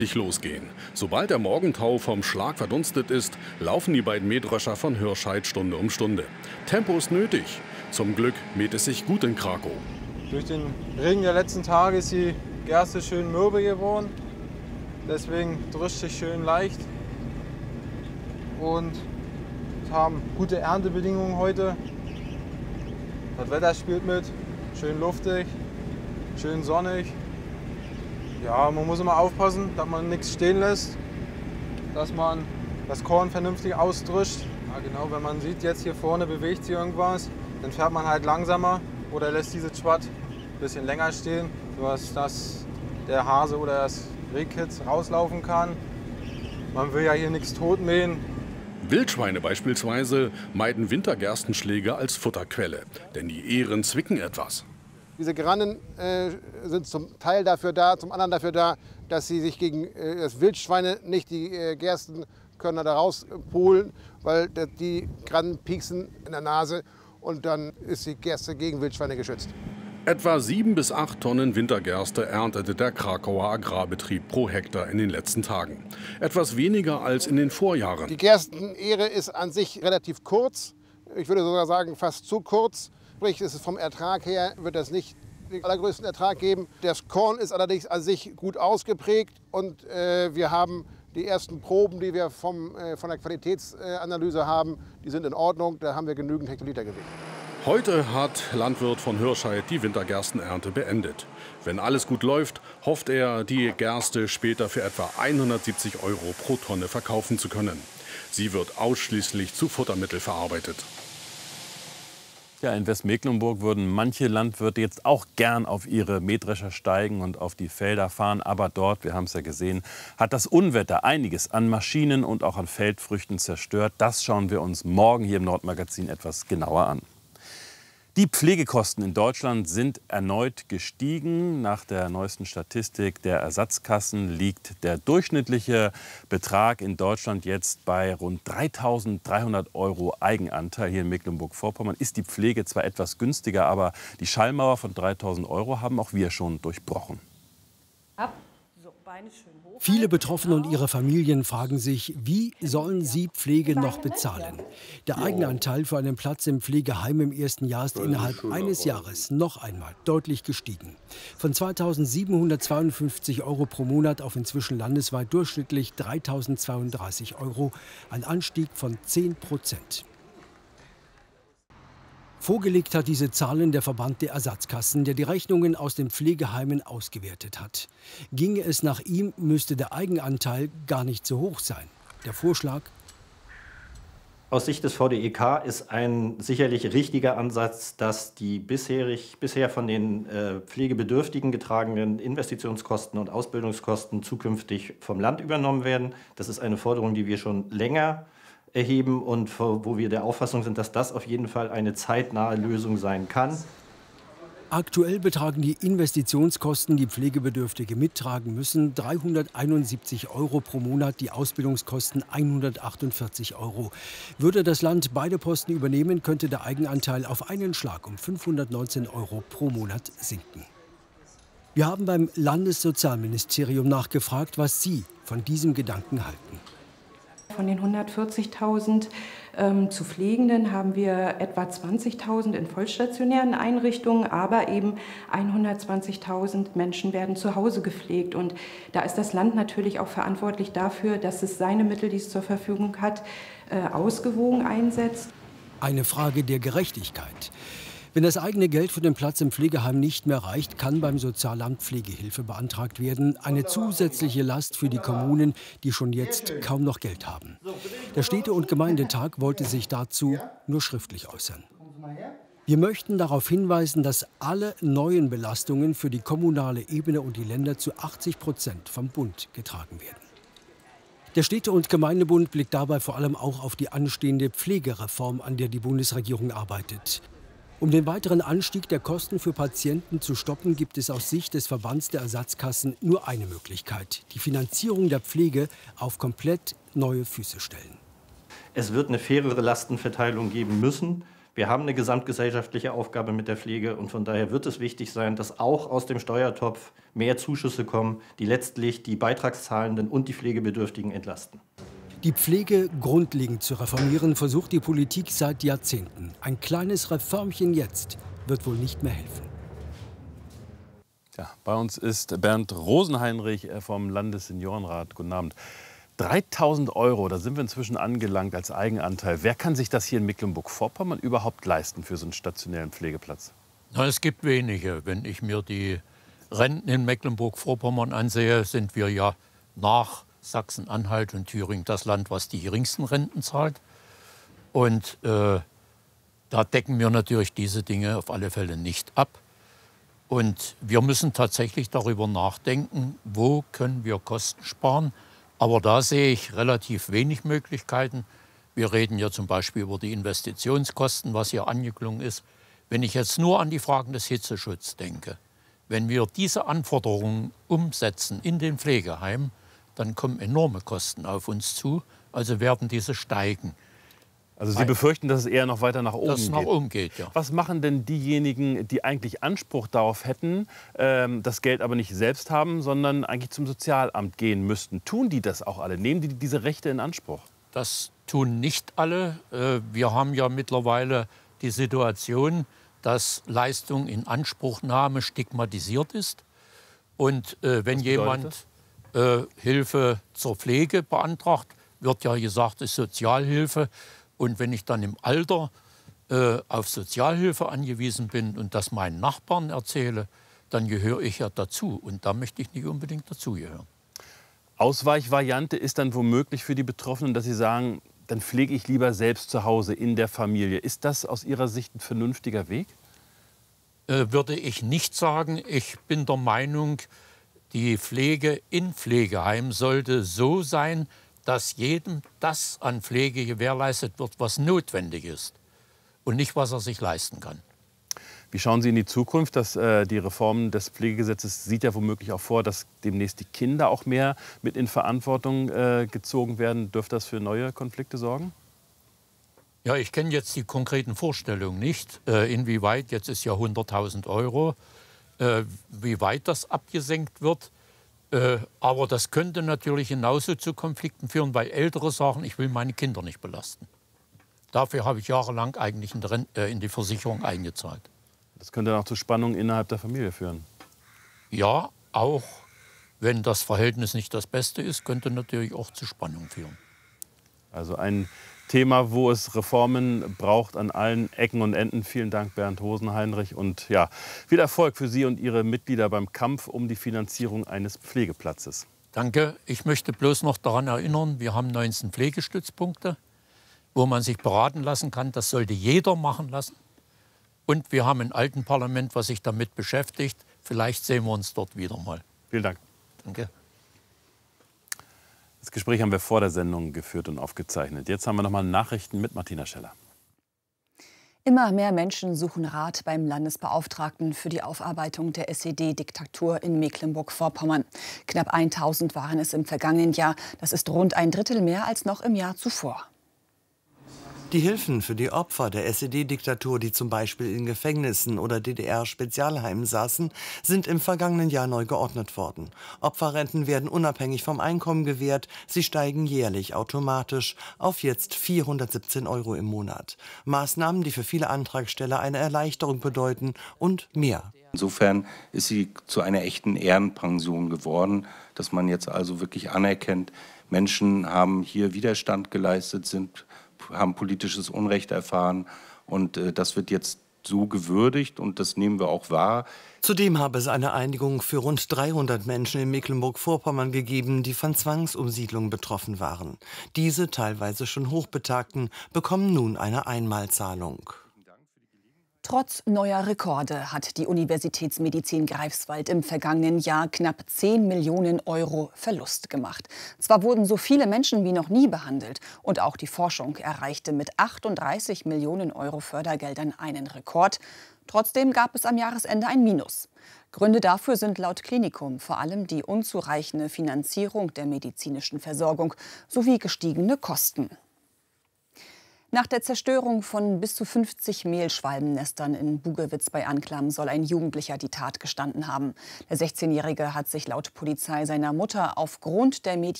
losgehen. Sobald der Morgentau vom Schlag verdunstet ist, laufen die beiden Mähdrescher von Hirscheid Stunde um Stunde. Tempo ist nötig. Zum Glück mäht es sich gut in Krakow. Durch den Regen der letzten Tage ist die Gerste schön mürbe geworden. Deswegen drischt sich schön leicht. Und wir haben gute Erntebedingungen heute. Das Wetter spielt mit. Schön luftig, schön sonnig. Ja, man muss immer aufpassen, dass man nichts stehen lässt, dass man das Korn vernünftig ausdrischt. Ja, genau, wenn man sieht, jetzt hier vorne bewegt sich irgendwas, dann fährt man halt langsamer oder lässt dieses Schwatt ein bisschen länger stehen, sodass der Hase oder das Rehkitz rauslaufen kann. Man will ja hier nichts totmähen. Wildschweine beispielsweise meiden Wintergerstenschläge als Futterquelle, denn die Ähren zwicken etwas. Diese Gerannen sind zum Teil dafür da, zum anderen dafür da, dass sie sich gegen das Wildschweine nicht die Gerstenkörner da rauspolen, weil die Grannen pieksen in der Nase und dann ist die Gerste gegen Wildschweine geschützt. Etwa 7 bis 8 Tonnen Wintergerste erntete der Krakauer Agrarbetrieb pro Hektar in den letzten Tagen. Etwas weniger als in den Vorjahren. Die Gerstenähre ist an sich relativ kurz, ich würde sogar sagen fast zu kurz. Sprich, ist es vom Ertrag her, wird das nicht den allergrößten Ertrag geben. Das Korn ist allerdings an sich gut ausgeprägt und wir haben die ersten Proben, die wir von der Qualitätsanalyse haben, die sind in Ordnung. Da haben wir genügend Hektoliter Gewicht. Heute hat Landwirt von Hirscheid die Wintergerstenernte beendet. Wenn alles gut läuft, hofft er, die Gerste später für etwa 170 € pro Tonne verkaufen zu können. Sie wird ausschließlich zu Futtermittel verarbeitet. Ja, in Westmecklenburg würden manche Landwirte jetzt auch gern auf ihre Mähdrescher steigen und auf die Felder fahren. Aber dort, wir haben es ja gesehen, hat das Unwetter einiges an Maschinen und auch an Feldfrüchten zerstört. Das schauen wir uns morgen hier im Nordmagazin etwas genauer an. Die Pflegekosten in Deutschland sind erneut gestiegen. Nach der neuesten Statistik der Ersatzkassen liegt der durchschnittliche Betrag in Deutschland jetzt bei rund 3.300 € Eigenanteil. Hier in Mecklenburg-Vorpommern ist die Pflege zwar etwas günstiger, aber die Schallmauer von 3.000 € haben auch wir schon durchbrochen. Viele Betroffene und ihre Familien fragen sich, wie sollen sie Pflege noch bezahlen? Der Eigenanteil für einen Platz im Pflegeheim im ersten Jahr ist innerhalb eines Jahres noch einmal deutlich gestiegen. Von 2.752 € pro Monat auf inzwischen landesweit durchschnittlich 3.032 €, ein Anstieg von 10%. Vorgelegt hat diese Zahlen der Verband der Ersatzkassen, der die Rechnungen aus den Pflegeheimen ausgewertet hat. Ginge es nach ihm, müsste der Eigenanteil gar nicht so hoch sein. Der Vorschlag: Aus Sicht des VDEK ist ein sicherlich richtiger Ansatz, dass die bisher von den Pflegebedürftigen getragenen Investitionskosten und Ausbildungskosten zukünftig vom Land übernommen werden. Das ist eine Forderung, die wir schon länger erheben und wo wir der Auffassung sind, dass das auf jeden Fall eine zeitnahe Lösung sein kann. Aktuell betragen die Investitionskosten, die Pflegebedürftige mittragen müssen, 371 € pro Monat, die Ausbildungskosten 148 €. Würde das Land beide Posten übernehmen, könnte der Eigenanteil auf einen Schlag um 519 € pro Monat sinken. Wir haben beim Landessozialministerium nachgefragt, was Sie von diesem Gedanken halten. Von den 140.000 zu Pflegenden haben wir etwa 20.000 in vollstationären Einrichtungen, aber eben 120.000 Menschen werden zu Hause gepflegt. Und da ist das Land natürlich auch verantwortlich dafür, dass es seine Mittel, die es zur Verfügung hat, ausgewogen einsetzt. Eine Frage der Gerechtigkeit. Wenn das eigene Geld für den Platz im Pflegeheim nicht mehr reicht, kann beim Sozialamt Pflegehilfe beantragt werden. Eine zusätzliche Last für die Kommunen, die schon jetzt kaum noch Geld haben. Der Städte- und Gemeindetag wollte sich dazu nur schriftlich äußern. Wir möchten darauf hinweisen, dass alle neuen Belastungen für die kommunale Ebene und die Länder zu 80% vom Bund getragen werden. Der Städte- und Gemeindebund blickt dabei vor allem auch auf die anstehende Pflegereform, an der die Bundesregierung arbeitet. Um den weiteren Anstieg der Kosten für Patienten zu stoppen, gibt es aus Sicht des Verbands der Ersatzkassen nur eine Möglichkeit: die Finanzierung der Pflege auf komplett neue Füße stellen. Es wird eine fairere Lastenverteilung geben müssen. Wir haben eine gesamtgesellschaftliche Aufgabe mit der Pflege und von daher wird es wichtig sein, dass auch aus dem Steuertopf mehr Zuschüsse kommen, die letztlich die Beitragszahlenden und die Pflegebedürftigen entlasten. Die Pflege grundlegend zu reformieren, versucht die Politik seit Jahrzehnten. Ein kleines Reformchen jetzt wird wohl nicht mehr helfen. Ja, bei uns ist Bernd Rosenheinrich vom Landesseniorenrat. Guten Abend. 3.000 €, da sind wir inzwischen angelangt als Eigenanteil. Wer kann sich das hier in Mecklenburg-Vorpommern überhaupt leisten für so einen stationären Pflegeplatz? Na, es gibt wenige. Wenn ich mir die Renten in Mecklenburg-Vorpommern ansehe, sind wir ja nach Sachsen-Anhalt und Thüringen das Land, was die geringsten Renten zahlt. Und da decken wir natürlich diese Dinge auf alle Fälle nicht ab. Und wir müssen tatsächlich darüber nachdenken, wo können wir Kosten sparen. Aber da sehe ich relativ wenig Möglichkeiten. Wir reden ja zum Beispiel über die Investitionskosten, was hier angeklungen ist. Wenn ich jetzt nur an die Fragen des Hitzeschutzes denke, wenn wir diese Anforderungen umsetzen in den Pflegeheimen, dann kommen enorme Kosten auf uns zu, also werden diese steigen. Also Sie befürchten, dass es eher noch weiter nach oben geht? Dass es nach oben geht, ja. Was machen denn diejenigen, die eigentlich Anspruch darauf hätten, das Geld aber nicht selbst haben, sondern eigentlich zum Sozialamt gehen müssten? Tun die das auch alle? Nehmen die diese Rechte in Anspruch? Das tun nicht alle. Wir haben ja mittlerweile die Situation, dass Leistung in Anspruchnahme stigmatisiert ist. Und wenn jemand Hilfe zur Pflege beantragt, wird ja gesagt, es ist Sozialhilfe. Und wenn ich dann im Alter auf Sozialhilfe angewiesen bin und das meinen Nachbarn erzähle, dann gehöre ich ja dazu. Und da möchte ich nicht unbedingt dazugehören. Ausweichvariante ist dann womöglich für die Betroffenen, dass sie sagen, dann pflege ich lieber selbst zu Hause in der Familie. Ist das aus Ihrer Sicht ein vernünftiger Weg? Würde ich nicht sagen. Ich bin der Meinung, die Pflege in Pflegeheimen sollte so sein, dass jedem das an Pflege gewährleistet wird, was notwendig ist und nicht, was er sich leisten kann. Wie schauen Sie in die Zukunft? Die Reform des Pflegegesetzes sieht ja womöglich auch vor, dass demnächst die Kinder auch mehr mit in Verantwortung gezogen werden. Dürfte das für neue Konflikte sorgen? Ja, ich kenne jetzt die konkreten Vorstellungen nicht, inwieweit, jetzt ist ja 100.000 €, wie weit das abgesenkt wird. Aber das könnte natürlich genauso zu Konflikten führen, weil Ältere sagen, ich will meine Kinder nicht belasten. Dafür habe ich jahrelang eigentlich in die Versicherung eingezahlt. Das könnte dann auch zu Spannungen innerhalb der Familie führen. Ja, auch wenn das Verhältnis nicht das Beste ist, könnte natürlich auch zu Spannungen führen. Also ein Thema, wo es Reformen braucht an allen Ecken und Enden. Vielen Dank, Bernd Rosenheinrich. Und ja, viel Erfolg für Sie und Ihre Mitglieder beim Kampf um die Finanzierung eines Pflegeplatzes. Danke. Ich möchte bloß noch daran erinnern, wir haben 19 Pflegestützpunkte, wo man sich beraten lassen kann. Das sollte jeder machen lassen. Und wir haben ein Altenparlament, was sich damit beschäftigt. Vielleicht sehen wir uns dort wieder mal. Vielen Dank. Danke. Das Gespräch haben wir vor der Sendung geführt und aufgezeichnet. Jetzt haben wir noch mal Nachrichten mit Martina Scheller. Immer mehr Menschen suchen Rat beim Landesbeauftragten für die Aufarbeitung der SED-Diktatur in Mecklenburg-Vorpommern. Knapp 1.000 waren es im vergangenen Jahr. Das ist rund ein Drittel mehr als noch im Jahr zuvor. Die Hilfen für die Opfer der SED-Diktatur, die zum Beispiel in Gefängnissen oder DDR-Spezialheimen saßen, sind im vergangenen Jahr neu geordnet worden. Opferrenten werden unabhängig vom Einkommen gewährt. Sie steigen jährlich automatisch auf jetzt 417 € im Monat. Maßnahmen, die für viele Antragsteller eine Erleichterung bedeuten und mehr. Insofern ist sie zu einer echten Ehrenpension geworden, dass man jetzt also wirklich anerkennt, Menschen haben hier Widerstand geleistet, haben politisches Unrecht erfahren und das wird jetzt so gewürdigt und das nehmen wir auch wahr. Zudem habe es eine Einigung für rund 300 Menschen in Mecklenburg-Vorpommern gegeben, die von Zwangsumsiedlung betroffen waren. Diese teilweise schon Hochbetagten bekommen nun eine Einmalzahlung. Trotz neuer Rekorde hat die Universitätsmedizin Greifswald im vergangenen Jahr knapp 10 Millionen € Verlust gemacht. Zwar wurden so viele Menschen wie noch nie behandelt und auch die Forschung erreichte mit 38 Millionen € Fördergeldern einen Rekord. Trotzdem gab es am Jahresende ein Minus. Gründe dafür sind laut Klinikum vor allem die unzureichende Finanzierung der medizinischen Versorgung sowie gestiegene Kosten. Nach der Zerstörung von bis zu 50 Mehlschwalbennestern in Bugewitz bei Anklam soll ein Jugendlicher die Tat gestanden haben. Der 16-Jährige hat sich laut Polizei seiner Mutter aufgrund der Mädchen